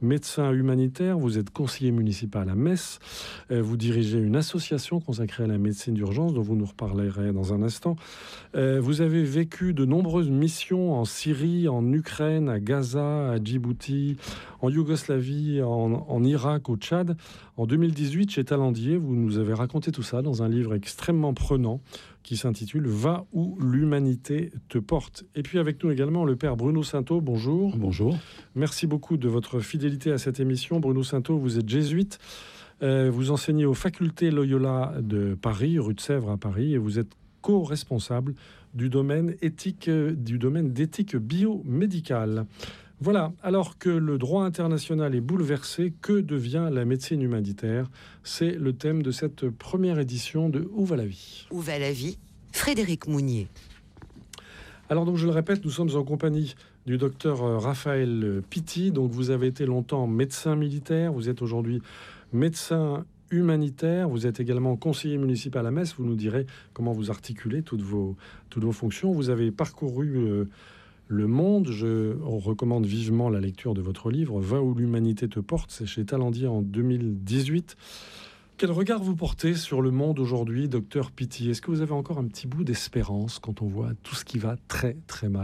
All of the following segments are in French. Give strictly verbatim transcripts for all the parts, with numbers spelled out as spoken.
médecin humanitaire, vous êtes conseiller municipal à Metz, euh, vous dirigez une association consacrée à la médecine d'urgence dont vous nous reparlerez dans un instant. Euh, vous avez vécu de nombreuses missions en Syrie, en Ukraine, à Gaza, à Djibouti, en Yougoslavie, en, en Irak, au Tchad. En deux mille dix-huit, chez Talendier, vous nous avez raconté tout ça dans un livre extrêmement prenant qui s'intitule « Va où l'humanité te porte ». Et puis avec nous également le père Bruno Sainteau. Bonjour. Bonjour. Merci beaucoup de votre fidélité à cette émission. Bruno Sainteau, vous êtes jésuite. Euh, vous enseignez aux facultés Loyola de Paris, rue de Sèvres à Paris, et vous êtes co-responsable du domaine éthique, du domaine d'éthique biomédicale. Voilà, alors que le droit international est bouleversé, que devient la médecine humanitaire ? C'est le thème de cette première édition de Où va la vie ? Où va la vie ? Frédéric Mounier. Alors donc je le répète, nous sommes en compagnie du docteur Raphaël Pitti. Donc vous avez été longtemps médecin militaire, vous êtes aujourd'hui médecin humanitaire, vous êtes également conseiller municipal à Metz. Vous nous direz comment vous articulez toutes vos, toutes vos fonctions. Vous avez parcouru euh, le monde. Je recommande vivement la lecture de votre livre « Va où l'humanité te porte ». C'est chez Talendier en deux mille dix-huit. Quel regard vous portez sur le monde aujourd'hui, docteur Pitti ? Est-ce que vous avez encore un petit bout d'espérance quand on voit tout ce qui va très très mal ?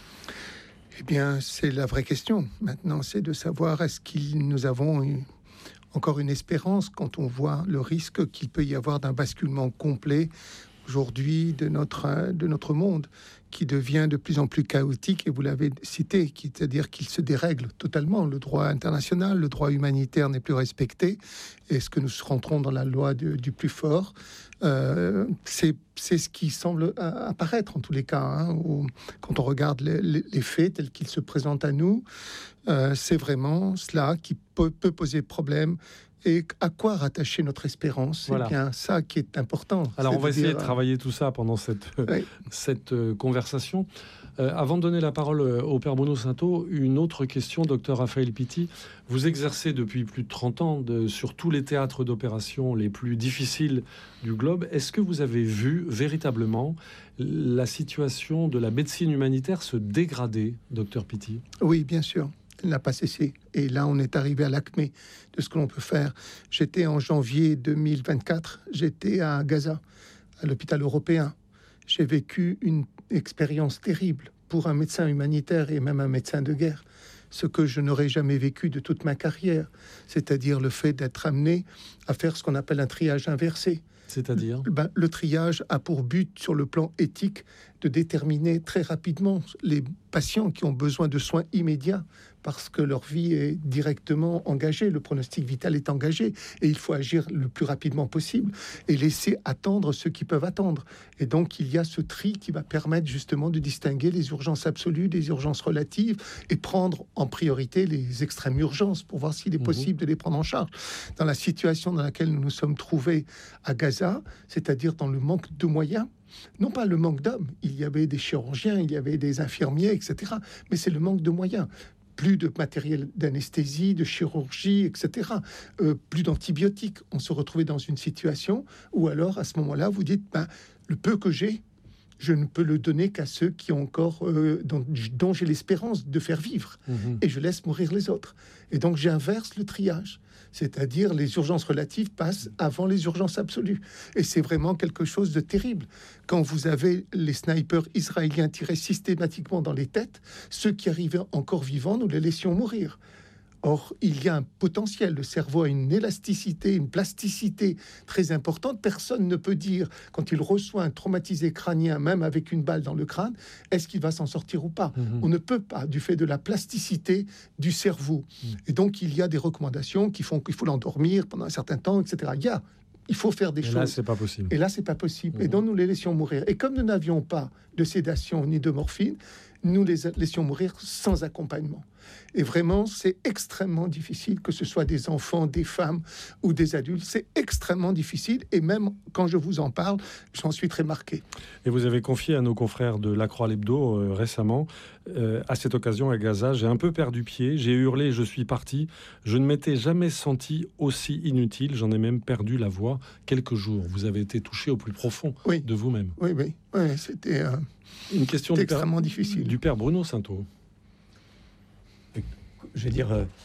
Eh bien, c'est la vraie question. Maintenant, c'est de savoir est-ce que nous avons eu encore une espérance quand on voit le risque qu'il peut y avoir d'un basculement complet aujourd'hui de notre, de notre monde, qui devient de plus en plus chaotique, et vous l'avez cité, qui, c'est-à-dire qu'il se dérègle totalement. Le droit international, le droit humanitaire n'est plus respecté. Est-ce que nous rentrons dans la loi de, du plus fort ? euh, c'est, c'est ce qui semble apparaître en tous les cas. Hein, où, quand on regarde les, les, les faits tels qu'ils se présentent à nous, euh, c'est vraiment cela qui peut, peut poser problème. Et à quoi rattacher notre espérance ? Voilà. C'est bien ça qui est important. Alors, c'est on va de essayer dire... de travailler tout ça pendant cette, oui. cette euh, conversation. Euh, avant de donner la parole au père Bruno Sainteau, une autre question, docteur Raphaël Pitti. Vous exercez depuis plus de trente ans de, sur tous les théâtres d'opération les plus difficiles du globe. Est-ce que vous avez vu véritablement la situation de la médecine humanitaire se dégrader, docteur Pitti ? Oui, bien sûr. Elle n'a pas cessé. Et là, on est arrivé à l'acmé de ce que l'on peut faire. J'étais en janvier deux mille vingt-quatre, j'étais à Gaza, à l'hôpital européen. J'ai vécu une expérience terrible pour un médecin humanitaire et même un médecin de guerre. Ce que je n'aurais jamais vécu de toute ma carrière, c'est-à-dire le fait d'être amené à faire ce qu'on appelle un triage inversé. C'est-à-dire ? Ben, le triage a pour but, sur le plan éthique, de déterminer très rapidement les patients qui ont besoin de soins immédiats parce que leur vie est directement engagée, le pronostic vital est engagé et il faut agir le plus rapidement possible et laisser attendre ceux qui peuvent attendre. Et donc, il y a ce tri qui va permettre justement de distinguer les urgences absolues des urgences relatives et prendre en priorité les extrêmes urgences pour voir s'il est possible mmh. de les prendre en charge. Dans la situation dans laquelle nous nous sommes trouvés à Gaza, c'est-à-dire dans le manque de moyens, non pas le manque d'hommes, il y avait des chirurgiens, il y avait des infirmiers, et cetera. Mais c'est le manque de moyens. Plus de matériel d'anesthésie, de chirurgie, et cetera. Euh, plus d'antibiotiques. On se retrouvait dans une situation où alors, à ce moment-là, vous dites, ben, le peu que j'ai, je ne peux le donner qu'à ceux qui ont encore, euh, dont, dont j'ai l'espérance de faire vivre. Mmh. Et je laisse mourir les autres. Et donc, j'inverse le triage. C'est-à-dire, les urgences relatives passent avant les urgences absolues. Et c'est vraiment quelque chose de terrible. Quand vous avez les snipers israéliens tirer systématiquement dans les têtes, ceux qui arrivaient encore vivants, nous les laissions mourir. Or, il y a un potentiel. Le cerveau a une élasticité, une plasticité très importante. Personne ne peut dire, quand il reçoit un traumatisé crânien, même avec une balle dans le crâne, est-ce qu'il va s'en sortir ou pas ? Mmh. On ne peut pas, du fait de la plasticité du cerveau. Mmh. Et donc, il y a des recommandations qui font qu'il faut l'endormir pendant un certain temps, et cetera. Il y a, il faut faire des Et choses. là, c'est pas possible. Et là, c'est pas possible. Mmh. Et donc, nous les laissions mourir. Et comme nous n'avions pas de sédation ni de morphine, nous les laissions mourir sans accompagnement. Et vraiment, c'est extrêmement difficile, que ce soit des enfants, des femmes ou des adultes. C'est extrêmement difficile. Et même quand je vous en parle, j'en suis très marqué. Et vous avez confié à nos confrères de La Croix l'Hebdo euh, récemment, euh, à cette occasion à Gaza, j'ai un peu perdu pied, j'ai hurlé, je suis parti. Je ne m'étais jamais senti aussi inutile. J'en ai même perdu la voix quelques jours. Vous avez été touché au plus profond oui. de vous-même. Oui, oui. oui c'était euh, une question extrêmement père, difficile. Du père Bruno Sainteau. Je veux dire, euh,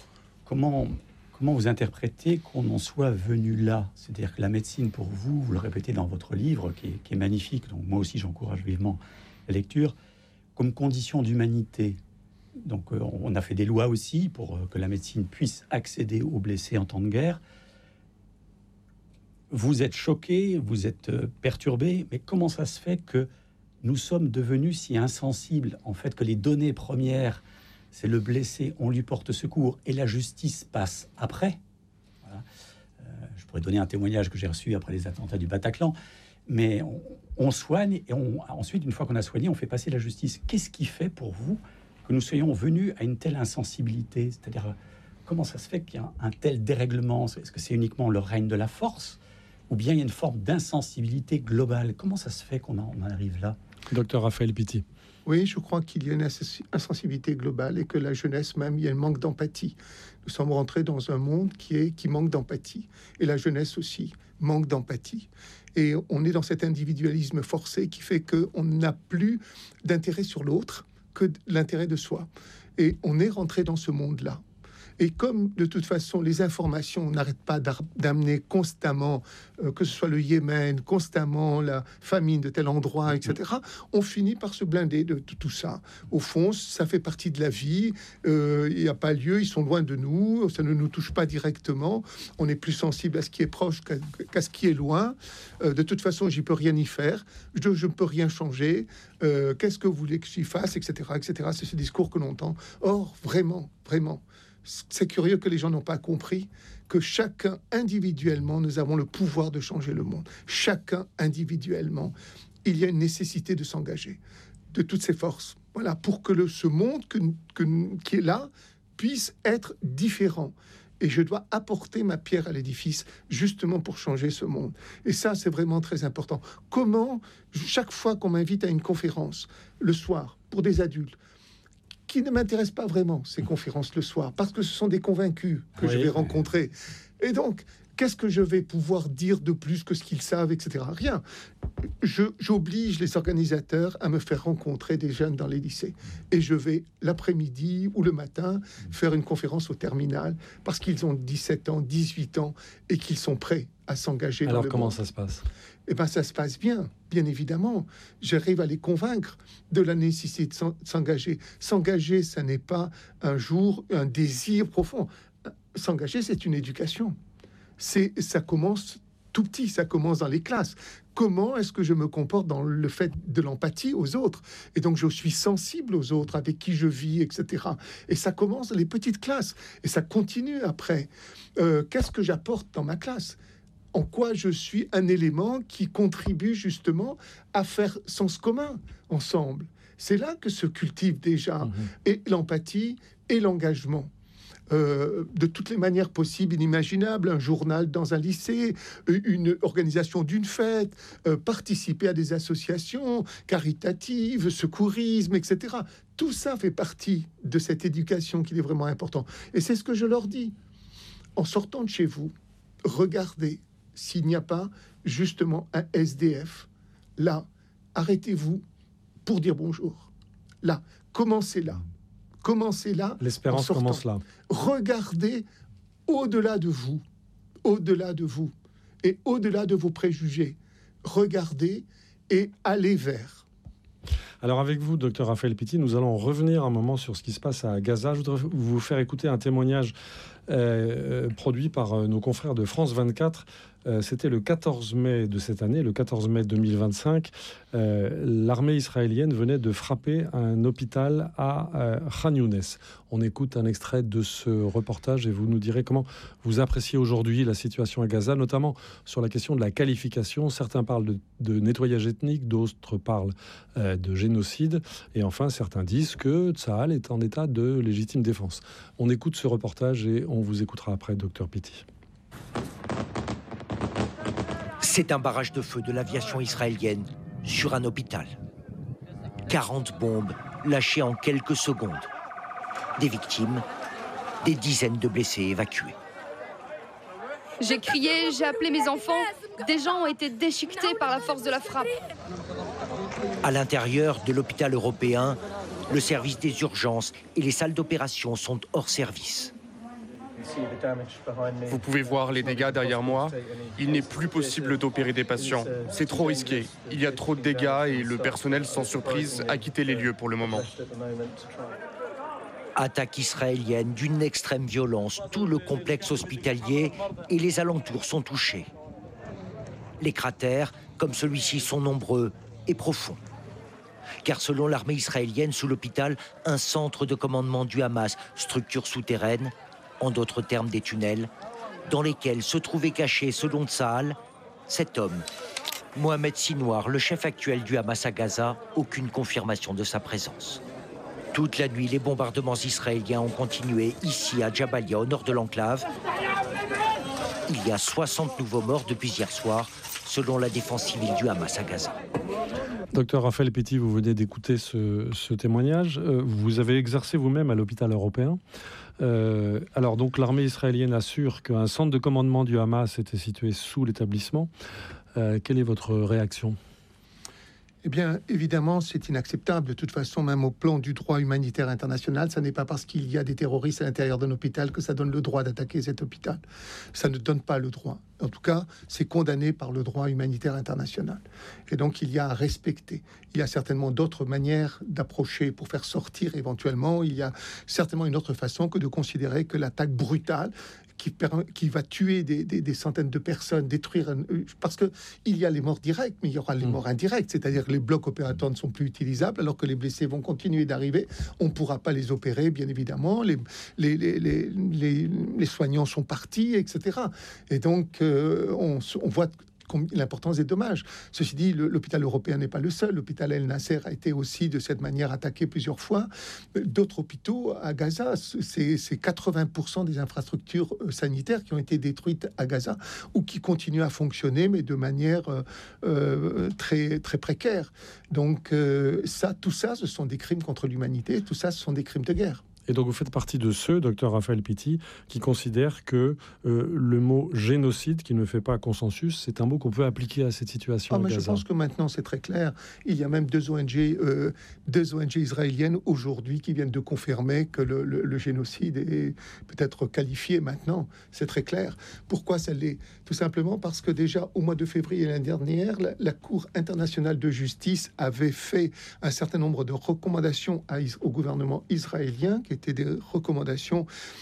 comment, comment vous interprétez qu'on en soit venu là ? C'est-à-dire que la médecine, pour vous, vous le répétez dans votre livre, qui est, qui est magnifique, donc moi aussi j'encourage vivement la lecture, comme condition d'humanité. Donc euh, on a fait des lois aussi pour euh, que la médecine puisse accéder aux blessés en temps de guerre. Vous êtes choqué, vous êtes euh, perturbé, mais comment ça se fait que nous sommes devenus si insensibles, en fait, que les données premières, c'est le blessé, on lui porte secours, et la justice passe après. Voilà. Euh, je pourrais donner un témoignage que j'ai reçu après les attentats du Bataclan, mais on, on soigne, et on, ensuite, une fois qu'on a soigné, on fait passer la justice. Qu'est-ce qui fait pour vous que nous soyons venus à une telle insensibilité ? C'est-à-dire, comment ça se fait qu'il y a un, un tel dérèglement ? Est-ce que c'est uniquement le règne de la force ? Ou bien il y a une forme d'insensibilité globale ? Comment ça se fait qu'on en, on en arrive là ? Docteur Raphaël Pitti. Oui, je crois qu'il y a une insensibilité globale et que la jeunesse même, il y a un manque d'empathie. Nous sommes rentrés dans un monde qui, est, qui manque d'empathie. Et la jeunesse aussi manque d'empathie. Et on est dans cet individualisme forcé qui fait qu'on n'a plus d'intérêt sur l'autre que l'intérêt de soi. Et on est rentré dans ce monde-là. Et comme de toute façon les informations n'arrêtent pas d'amener constamment, euh, que ce soit le Yémen, constamment la famine de tel endroit, et cetera, on finit par se blinder de, de tout ça. Au fond, ça fait partie de la vie, euh, il n'y a pas lieu, ils sont loin de nous, ça ne nous touche pas directement, on est plus sensible à ce qui est proche qu'à, qu'à ce qui est loin. Euh, de toute façon, j'y peux rien y faire, je ne peux rien changer, euh, qu'est-ce que vous voulez que j'y fasse, et cetera, et cetera. C'est ce discours que l'on entend. Or, vraiment, vraiment, c'est curieux que les gens n'ont pas compris que chacun individuellement, nous avons le pouvoir de changer le monde. Chacun individuellement, il y a une nécessité de s'engager de toutes ses forces. Voilà, pour que le, ce monde que, que, qui est là puisse être différent. Et je dois apporter ma pierre à l'édifice justement pour changer ce monde. Et ça, c'est vraiment très important. Comment, chaque fois qu'on m'invite à une conférence, le soir, pour des adultes, qui ne m'intéressent pas vraiment, ces conférences le soir, parce que ce sont des convaincus que oui, je vais rencontrer. Et donc, qu'est-ce que je vais pouvoir dire de plus que ce qu'ils savent, et cetera. Rien. Je, j'oblige les organisateurs à me faire rencontrer des jeunes dans les lycées. Et je vais, l'après-midi ou le matin, faire une conférence au terminal, parce qu'ils ont dix-sept ans, dix-huit ans, et qu'ils sont prêts à s'engager dans le monde. Alors, comment ça se passe ? Eh bien, ça se passe bien, bien évidemment. J'arrive à les convaincre de la nécessité de s'engager. S'engager, ça n'est pas un jour un désir profond. S'engager, c'est une éducation. C'est, ça commence tout petit, ça commence dans les classes. Comment est-ce que je me comporte dans le fait de l'empathie aux autres ? Et donc, je suis sensible aux autres, avec qui je vis, et cetera. Et ça commence dans les petites classes. Et ça continue après. Euh, qu'est-ce que j'apporte dans ma classe ? En quoi je suis un élément qui contribue justement à faire sens commun ensemble. C'est là que se cultive déjà mmh. et l'empathie et l'engagement. Euh, de toutes les manières possibles, inimaginables, un journal dans un lycée, une organisation d'une fête, euh, participer à des associations caritatives, secourisme, et cetera. Tout ça fait partie de cette éducation qui est vraiment important. Et c'est ce que je leur dis. En sortant de chez vous, regardez s'il n'y a pas justement un S D F. Là, arrêtez-vous pour dire bonjour. Là, commencez là. Commencez là. L'espérance commence là. Regardez au-delà de vous, au-delà de vous et au-delà de vos préjugés. Regardez et allez vers. Alors avec vous, docteur Raphaël Pitti, nous allons revenir un moment sur ce qui se passe à Gaza. Je voudrais vous faire écouter un témoignage euh, produit par euh, nos confrères de France vingt-quatre. Euh, c'était le quatorze mai de cette année, le quatorze mai deux mille vingt-cinq. Euh, l'armée israélienne venait de frapper un hôpital à euh, Khan Younes. On écoute un extrait de ce reportage et vous nous direz comment vous appréciez aujourd'hui la situation à Gaza, notamment sur la question de la qualification. Certains parlent de, de nettoyage ethnique, d'autres parlent euh, de génocide. Et enfin, certains disent que Tsahal est en état de légitime défense. On écoute ce reportage et on vous écoutera après, docteur Pitti. C'est un barrage de feu de l'aviation israélienne sur un hôpital. quarante bombes lâchées en quelques secondes. Des victimes, des dizaines de blessés évacués. J'ai crié, j'ai appelé mes enfants. Des gens ont été déchiquetés par la force de la frappe. À l'intérieur de l'hôpital européen, le service des urgences et les salles d'opération sont hors service. Vous pouvez voir les dégâts derrière moi. Il n'est plus possible d'opérer des patients. C'est trop risqué. Il y a trop de dégâts et le personnel, sans surprise, a quitté les lieux pour le moment. Attaque israélienne d'une extrême violence. Tout le complexe hospitalier et les alentours sont touchés. Les cratères, comme celui-ci, sont nombreux et profonds. Car selon l'armée israélienne, sous l'hôpital, un centre de commandement du Hamas, structure souterraine, en d'autres termes des tunnels, dans lesquels se trouvait caché, selon Tsahal, cet homme. Mohamed Sinwar, le chef actuel du Hamas à Gaza, aucune confirmation de sa présence. Toute la nuit, les bombardements israéliens ont continué ici à Jabalia, au nord de l'enclave. Il y a soixante nouveaux morts depuis hier soir, selon la défense civile du Hamas à Gaza. Docteur Raphaël Pitti, vous venez d'écouter ce, ce témoignage. Euh, vous avez exercé vous-même à l'hôpital européen. Euh, alors donc l'armée israélienne assure qu'un centre de commandement du Hamas était situé sous l'établissement. Euh, quelle est votre réaction ? Eh bien, évidemment, c'est inacceptable. De toute façon, même au plan du droit humanitaire international, ça n'est pas parce qu'il y a des terroristes à l'intérieur d'un hôpital que ça donne le droit d'attaquer cet hôpital. Ça ne donne pas le droit. En tout cas, c'est condamné par le droit humanitaire international. Et donc, il y a à respecter. Il y a certainement d'autres manières d'approcher pour faire sortir éventuellement. Il y a certainement une autre façon que de considérer que l'attaque brutale Qui, qui va tuer des, des, des centaines de personnes, détruire... Un, parce qu'il y a les morts directes, mais il y aura les morts indirectes, c'est-à-dire que les blocs opératoires ne sont plus utilisables, alors que les blessés vont continuer d'arriver. On ne pourra pas les opérer, bien évidemment. Les, les, les, les, les, les soignants sont partis, et cetera. Et donc, euh, on, on voit... l'importance des dommages. Ceci dit, le, l'hôpital européen n'est pas le seul. L'hôpital El Nasser a été aussi de cette manière attaqué plusieurs fois. D'autres hôpitaux à Gaza, c'est, c'est quatre-vingts pour cent des infrastructures sanitaires qui ont été détruites à Gaza ou qui continuent à fonctionner, mais de manière euh, euh, très, très précaire. Donc euh, ça, tout ça, ce sont des crimes contre l'humanité. Tout ça, ce sont des crimes de guerre. Et donc vous faites partie de ceux, docteur Raphaël Pitti, qui considèrent que euh, le mot génocide, qui ne fait pas consensus, c'est un mot qu'on peut appliquer à cette situation. Ah, mais je pense que maintenant c'est très clair. Il y a même deux O N G, euh, deux O N G israéliennes aujourd'hui qui viennent de confirmer que le, le, le génocide est peut-être qualifié maintenant. C'est très clair. Pourquoi ça l'est ? Tout simplement parce que déjà au mois de février l'année dernière, la, la Cour internationale de justice avait fait un certain nombre de recommandations à, au gouvernement israélien, qui étaient des recommandations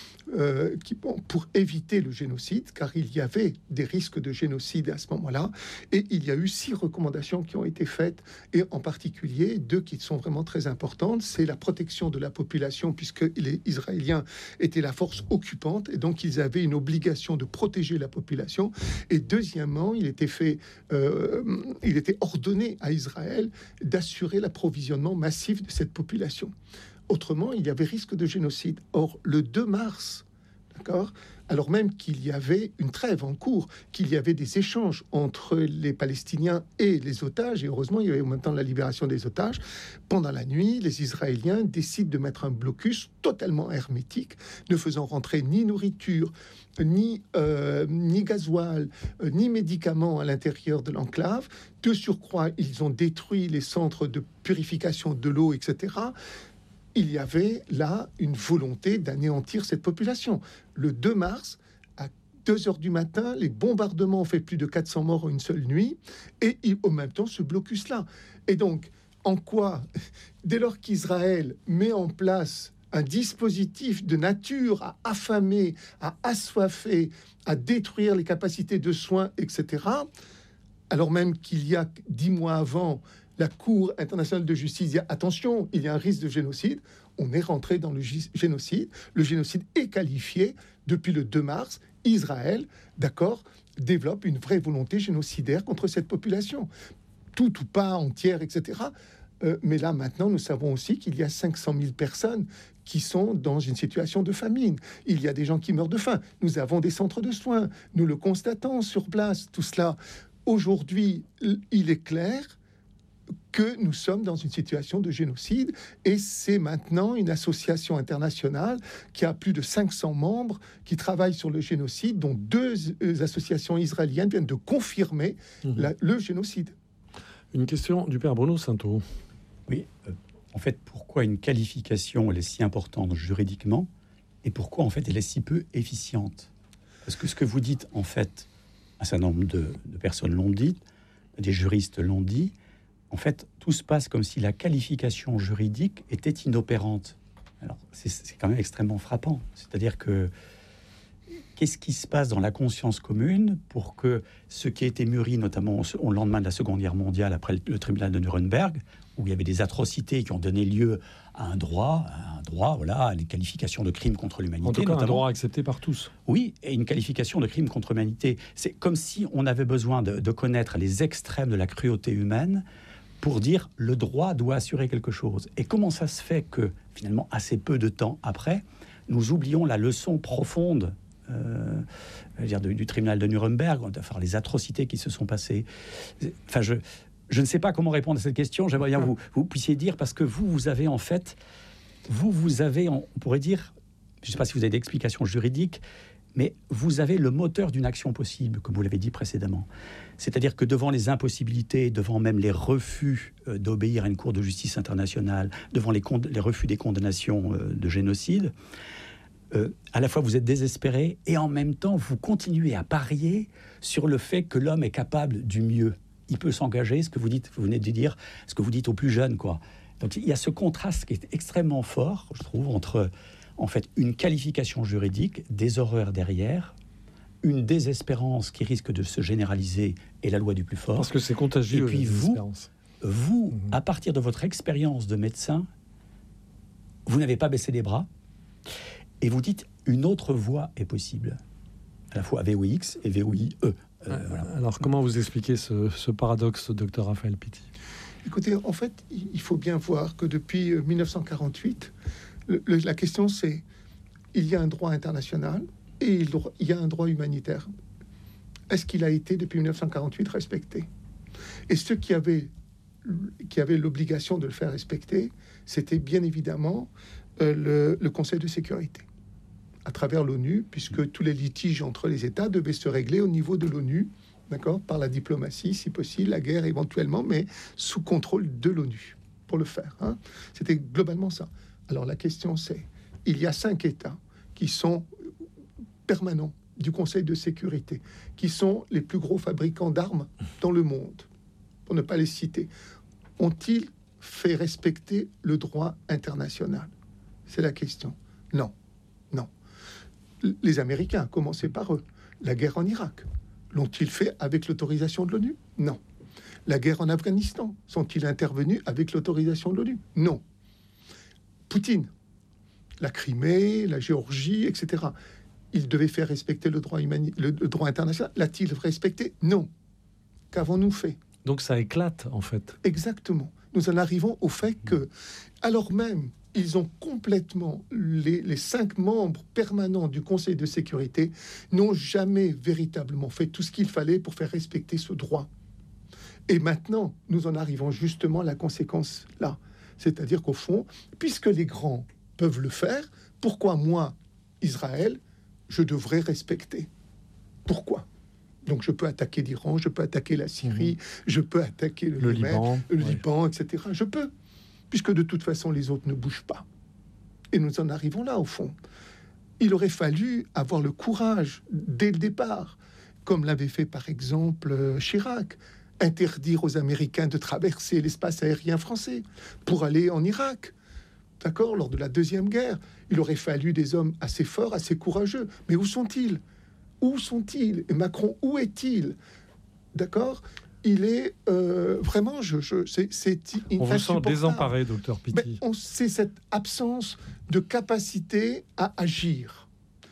euh, qui, bon, pour éviter le génocide, car il y avait des risques de génocide à ce moment-là. Et il y a eu six recommandations qui ont été faites, et en particulier deux qui sont vraiment très importantes. C'est la protection de la population, puisque les Israéliens étaient la force occupante, et donc ils avaient une obligation de protéger la population. Et deuxièmement, il était fait, euh, il était ordonné à Israël d'assurer l'approvisionnement massif de cette population. Autrement, il y avait risque de génocide. Or, le deux mars, d'accord, alors même qu'il y avait une trêve en cours, qu'il y avait des échanges entre les Palestiniens et les otages, et heureusement, il y avait en même temps la libération des otages, pendant la nuit, les Israéliens décident de mettre un blocus totalement hermétique, ne faisant rentrer ni nourriture, ni, euh, ni gasoil, euh, ni médicaments à l'intérieur de l'enclave. De surcroît, ils ont détruit les centres de purification de l'eau, et cetera. Il y avait là une volonté d'anéantir cette population. Le deux mars, à deux heures du matin, les bombardements ont fait plus de quatre cents morts en une seule nuit, et en même temps ce blocus-là. Et donc, en quoi, dès lors qu'Israël met en place un dispositif de nature à affamer, à assoiffer, à détruire les capacités de soins, et cetera, alors même qu'il y a dix mois avant, la Cour internationale de justice dit attention, il y a un risque de génocide. On est rentré dans le génocide. Le génocide est qualifié depuis le deux mars. Israël, d'accord, développe une vraie volonté génocidaire contre cette population. Tout ou pas entière, et cetera. Euh, mais là, maintenant, nous savons aussi qu'il y a cinq cent mille personnes qui sont dans une situation de famine. Il y a des gens qui meurent de faim. Nous avons des centres de soins. Nous le constatons sur place. Tout cela, aujourd'hui, il est clair que nous sommes dans une situation de génocide, et c'est maintenant une association internationale qui a plus de cinq cents membres qui travaillent sur le génocide, dont deux associations israéliennes viennent de confirmer mmh. la, le génocide. Une question du père Bruno Sainteau. Oui, euh, en fait, pourquoi une qualification elle est si importante juridiquement et pourquoi en fait elle est si peu efficiente. Parce que ce que vous dites, en fait, un certain nombre de, de personnes l'ont dit, des juristes l'ont dit, en fait, tout se passe comme si la qualification juridique était inopérante. Alors, c'est, c'est quand même extrêmement frappant. C'est-à-dire que qu'est-ce qui se passe dans la conscience commune pour que ce qui a été mûri, notamment au lendemain de la Seconde Guerre mondiale, après le, le tribunal de Nuremberg, où il y avait des atrocités qui ont donné lieu à un droit, à un droit, voilà, à une qualification de crime contre l'humanité. En tout cas, notamment. Un droit accepté par tous. Oui, et une qualification de crime contre l'humanité. C'est comme si on avait besoin de, de connaître les extrêmes de la cruauté humaine pour dire le droit doit assurer quelque chose. Et comment ça se fait que, finalement, assez peu de temps après, nous oublions la leçon profonde euh, je veux dire, du, du tribunal de Nuremberg, enfin, les atrocités qui se sont passées. Enfin, je, je ne sais pas comment répondre à cette question. J'aimerais bien que vous, vous puissiez dire, parce que vous, vous avez en fait, vous, vous avez, on pourrait dire, je ne sais pas si vous avez des explications juridiques, mais vous avez le moteur d'une action possible, comme vous l'avez dit précédemment. C'est-à-dire que devant les impossibilités, devant même les refus euh, d'obéir à une cour de justice internationale, devant les, cond- les refus des condamnations euh, de génocide, euh, à la fois vous êtes désespéré et en même temps vous continuez à parier sur le fait que l'homme est capable du mieux. Il peut s'engager, ce que vous dites, vous venez de dire, ce que vous dites aux plus jeunes, quoi. Donc il y a ce contraste qui est extrêmement fort, je trouve, entre en fait une qualification juridique, des horreurs derrière, une désespérance qui risque de se généraliser et la loi du plus fort. Parce que c'est contagieux. Et puis la vous, désespérance. vous, Mhm. à partir de votre expérience de médecin, vous n'avez pas baissé les bras et vous dites une autre voie est possible, à la fois V O X et V O I E. Euh, voilà. Alors, comment vous expliquez ce, ce paradoxe, docteur Raphaël Pitti? Écoutez, en fait, il faut bien voir que depuis mille neuf cent quarante-huit, le, le, la question c'est, il y a un droit international et il, il y a un droit humanitaire. Est-ce qu'il a été, depuis mille neuf cent quarante-huit, respecté? Et ceux qui avaient, qui avaient l'obligation de le faire respecter, c'était bien évidemment euh, le, le Conseil de sécurité, à travers l'ONU, puisque tous les litiges entre les États devaient se régler au niveau de l'ONU, d'accord, par la diplomatie, si possible, la guerre éventuellement, mais sous contrôle de l'ONU, pour le faire. Hein. C'était globalement ça. Alors la question c'est, il y a cinq États qui sont permanents du Conseil de sécurité, qui sont les plus gros fabricants d'armes dans le monde, pour ne pas les citer. Ont-ils fait respecter le droit international? C'est la question. Non, non. Les Américains, à commencer par eux, la guerre en Irak, l'ont-ils fait avec l'autorisation de l'ONU? Non. La guerre en Afghanistan, sont-ils intervenus avec l'autorisation de l'ONU? Non. Poutine, la Crimée, la Géorgie, et cetera. Il devait faire respecter le droit, humani- le, le droit international. L'a-t-il respecté? Non. Qu'avons-nous fait? Donc ça éclate, en fait. Exactement. Nous en arrivons au fait que, alors même, ils ont complètement, les, les cinq membres permanents du Conseil de sécurité n'ont jamais véritablement fait tout ce qu'il fallait pour faire respecter ce droit. Et maintenant, nous en arrivons justement à la conséquence là. C'est-à-dire qu'au fond, puisque les grands peuvent le faire, pourquoi moi, Israël, je devrais respecter? Pourquoi? Donc je peux attaquer l'Iran, je peux attaquer la Syrie, mmh. je peux attaquer le, le Yémen, Liban, le ouais. Liban, et cetera. Je peux, puisque de toute façon les autres ne bougent pas. Et nous en arrivons là, au fond. Il aurait fallu avoir le courage, dès le départ, comme l'avait fait par exemple Chirac, interdire aux Américains de traverser l'espace aérien français pour aller en Irak. D'accord, lors de la Deuxième Guerre, il aurait fallu des hommes assez forts, assez courageux. Mais où sont-ils? Où sont-ils? Et Macron, où est-il? D'accord? Il est euh, vraiment, je, je, c'est, c'est on vous sent désemparé, docteur Pitti. Ben, on sait cette absence de capacité à agir,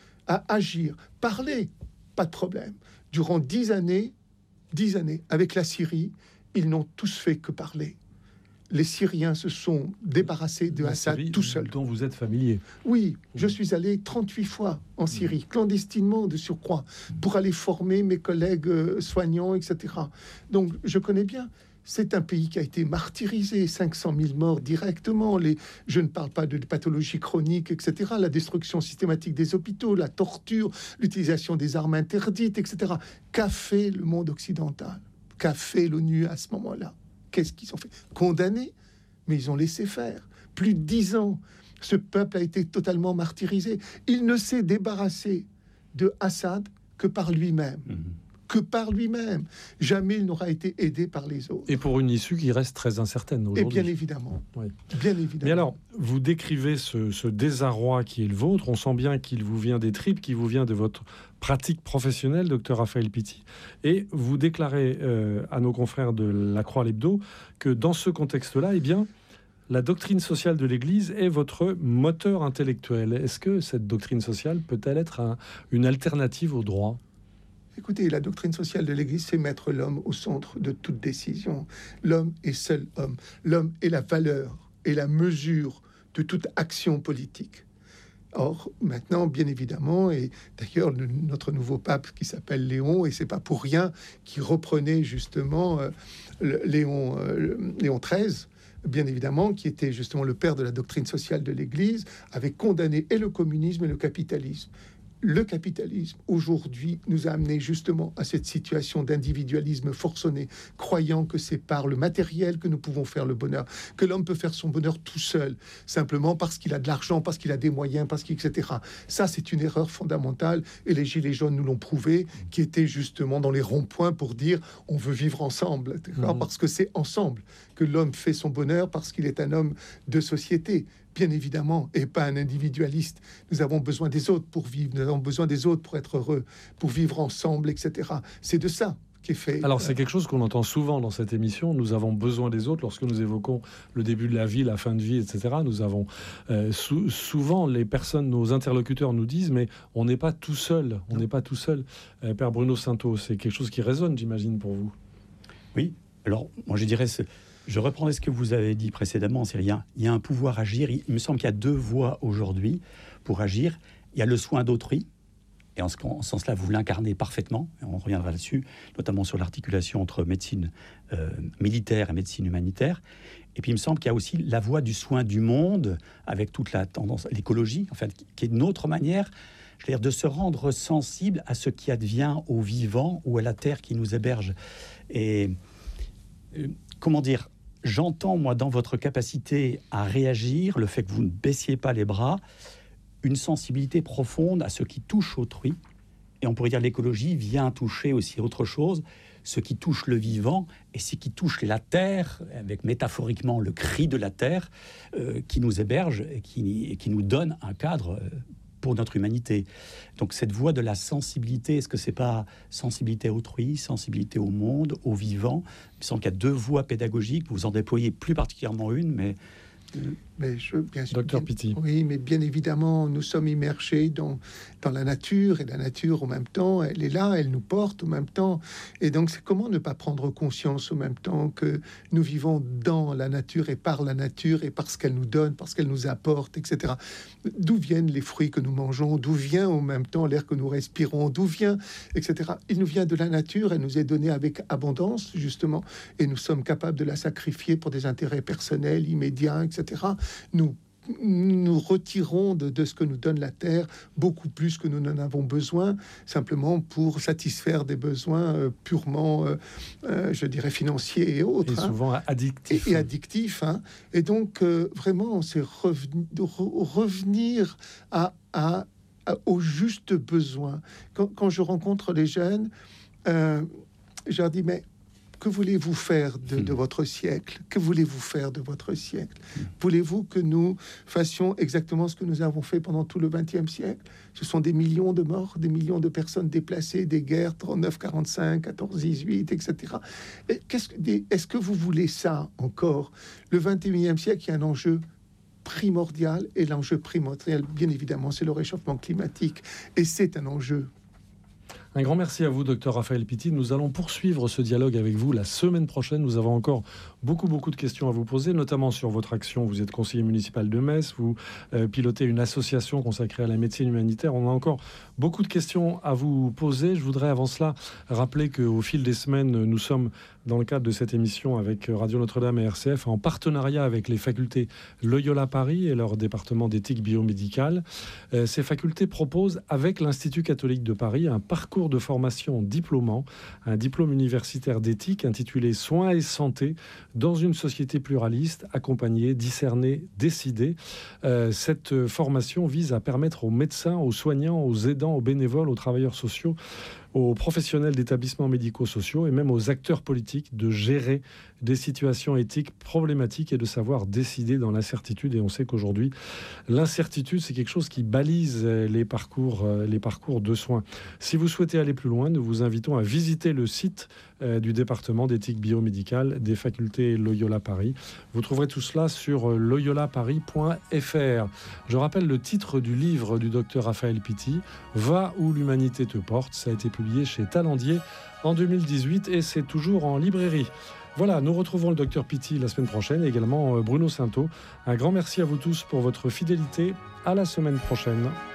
à agir, parler, pas de problème. Durant dix années, dix années, avec la Syrie, ils n'ont tous fait que parler. Les Syriens se sont débarrassés de Assad tout seuls. Dont vous êtes familier. Oui, je suis allé trente-huit fois en Syrie, clandestinement de surcroît, pour aller former mes collègues soignants, et cetera. Donc, je connais bien. C'est un pays qui a été martyrisé, cinq cent mille morts directement. Les, je ne parle pas de pathologies chroniques, et cetera. La destruction systématique des hôpitaux, la torture, l'utilisation des armes interdites, et cetera. Qu'a fait le monde occidental? Qu'a fait l'ONU à ce moment-là? Qu'est-ce qu'ils ont fait? Condamnés, mais ils ont laissé faire. Plus de dix ans, Ce peuple a été totalement martyrisé. Il ne s'est débarrassé de Assad que par lui-même. Mmh. Que par lui-même. Jamais il n'aura été aidé par les autres. Et pour une issue qui reste très incertaine aujourd'hui. Et bien évidemment. Oui. Bien évidemment. Mais alors, vous décrivez ce, ce désarroi qui est le vôtre. On sent bien qu'il vous vient des tripes, qu'il vous vient de votre pratique professionnelle, docteur Raphaël Pitti. Et vous déclarez euh, à nos confrères de La Croix l'Hebdo que dans ce contexte-là, eh bien, la doctrine sociale de l'Église est votre moteur intellectuel. Est-ce que cette doctrine sociale peut-elle être un, une alternative au droit ? Écoutez, la doctrine sociale de l'Église, c'est mettre l'homme au centre de toute décision. L'homme est seul homme. L'homme est la valeur et la mesure de toute action politique. Or, maintenant, bien évidemment, et d'ailleurs, le, notre nouveau pape qui s'appelle Léon, et c'est pas pour rien qu'il reprenait justement euh, le, Léon, euh, Léon treize, bien évidemment, qui était justement le père de la doctrine sociale de l'Église, avait condamné et le communisme et le capitalisme. Le capitalisme, aujourd'hui, nous a amené justement à cette situation d'individualisme forcené, croyant que c'est par le matériel que nous pouvons faire le bonheur, que l'homme peut faire son bonheur tout seul, simplement parce qu'il a de l'argent, parce qu'il a des moyens, parce qu'il, et cetera. Ça, c'est une erreur fondamentale, et les Gilets jaunes nous l'ont prouvé, qui étaient justement dans les ronds-points pour dire on veut vivre ensemble, mmh. parce que c'est ensemble que l'homme fait son bonheur, parce qu'il est un homme de société. Bien évidemment, et pas un individualiste. Nous avons besoin des autres pour vivre, nous avons besoin des autres pour être heureux, pour vivre ensemble, et cetera. C'est de ça qu'est fait. Alors, c'est quelque chose qu'on entend souvent dans cette émission. Nous avons besoin des autres lorsque nous évoquons le début de la vie, la fin de vie, et cetera. Nous avons euh, sou- souvent les personnes, nos interlocuteurs nous disent, mais on n'est pas tout seul. On n'est pas tout seul. Euh, Père Bruno Sainteau, c'est quelque chose qui résonne, j'imagine, pour vous. Oui. Alors, moi, je dirais. C'est... Je reprendrai ce que vous avez dit précédemment, c'est rien. Il y a un pouvoir agir. Il me semble qu'il y a deux voies aujourd'hui pour agir. Il y a le soin d'autrui, et en ce, en ce sens-là, vous l'incarnez parfaitement. Et on reviendra là-dessus, notamment sur l'articulation entre médecine euh, militaire et médecine humanitaire. Et puis, il me semble qu'il y a aussi la voie du soin du monde, avec toute la tendance, l'écologie, en fait, qui est une autre manière, je veux dire, de se rendre sensible à ce qui advient aux vivants ou à la terre qui nous héberge. Et euh, comment dire ? J'entends, moi, dans votre capacité à réagir, le fait que vous ne baissiez pas les bras, une sensibilité profonde à ce qui touche autrui. Et on pourrait dire l'écologie vient toucher aussi autre chose, ce qui touche le vivant et ce qui touche la terre, avec métaphoriquement le cri de la terre, euh, qui nous héberge et qui, et qui nous donne un cadre euh, pour notre humanité. Donc cette voie de la sensibilité, est-ce que c'est pas sensibilité à autrui, sensibilité au monde, au vivant ? Il me semble qu'il y a deux voies pédagogiques, vous en déployez plus particulièrement une, mais... Mais je, bien sûr, Docteur bien, Pitti. Oui, mais bien évidemment, nous sommes immergés dans, dans la nature, et la nature, en même temps, elle est là, elle nous porte en même temps. Et donc, c'est comment ne pas prendre conscience en même temps que nous vivons dans la nature et par la nature et parce qu'elle nous donne, parce qu'elle nous apporte, et cetera. D'où viennent les fruits que nous mangeons, d'où vient en même temps l'air que nous respirons, d'où vient, et cetera. Il nous vient de la nature, elle nous est donnée avec abondance, justement, et nous sommes capables de la sacrifier pour des intérêts personnels, immédiats, et cetera. Nous nous retirons de, de ce que nous donne la terre beaucoup plus que nous n'en avons besoin, simplement pour satisfaire des besoins euh, purement, euh, euh, je dirais, financiers et autres. Et souvent hein. addictifs. Et, et addictifs. Hein. Et donc, euh, vraiment, c'est reven- re- revenir à, à, à, aux justes besoins. Quand, quand je rencontre les jeunes, euh, je leur dis, mais que voulez-vous faire de, de votre siècle ? Que voulez-vous faire de votre siècle ? Voulez-vous que nous fassions exactement ce que nous avons fait pendant tout le vingtième siècle ? Ce sont des millions de morts, des millions de personnes déplacées, des guerres, trente-neuf quarante-cinq, quatorze dix-huit, et cetera. Et qu'est-ce que, est-ce que vous voulez ça encore ? Le vingt et unième siècle, il y a un enjeu primordial, et l'enjeu primordial, bien évidemment, c'est le réchauffement climatique. Et c'est un enjeu. Un grand merci à vous, docteur Raphaël Pitti. Nous allons poursuivre ce dialogue avec vous la semaine prochaine. Nous avons encore beaucoup, beaucoup de questions à vous poser, notamment sur votre action. Vous êtes conseiller municipal de Metz, vous euh, pilotez une association consacrée à la médecine humanitaire. On a encore beaucoup de questions à vous poser. Je voudrais avant cela rappeler qu'au fil des semaines, nous sommes dans le cadre de cette émission avec Radio Notre-Dame et R C F en partenariat avec les facultés Loyola Paris et leur département d'éthique biomédicale. Euh, ces facultés proposent avec l'Institut catholique de Paris un parcours parcours de formation diplômant, un diplôme universitaire d'éthique intitulé Soins et santé dans une société pluraliste, accompagner, discerner, décider. Euh, cette formation vise à permettre aux médecins, aux soignants, aux aidants, aux bénévoles, aux travailleurs sociaux, aux professionnels d'établissements médico-sociaux et même aux acteurs politiques de gérer des situations éthiques problématiques et de savoir décider dans l'incertitude. Et on sait qu'aujourd'hui, l'incertitude, c'est quelque chose qui balise les parcours, les parcours de soins. Si vous souhaitez aller plus loin, nous vous invitons à visiter le site du département d'éthique biomédicale des facultés Loyola Paris. Vous trouverez tout cela sur loyola paris point f r. Je rappelle le titre du livre du docteur Raphaël Pitti, « Va où l'humanité te porte ». Ça a été publié chez Talendier en deux mille dix-huit et c'est toujours en librairie. Voilà, nous retrouvons le docteur Pitti la semaine prochaine et également Bruno Sainteau. Un grand merci à vous tous pour votre fidélité. À la semaine prochaine.